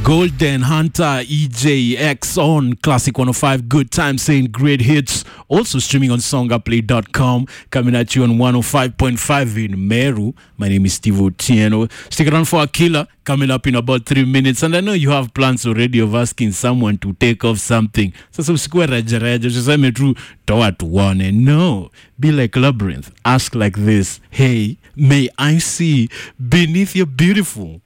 Golden Hunter EJX on Classic 105 Good Time saying great hits. Also streaming on songaplay.com. Coming at you on 105.5 in Meru. My name is Steve Otieno. Stick around for a killer coming up in about 3 minutes. And I know you have plans already of asking someone to take off something. So usikuwe rejereje. Usiseme tu toa tuone. No. Be like Labyrinth. Ask like this. Hey, may I see beneath your beautiful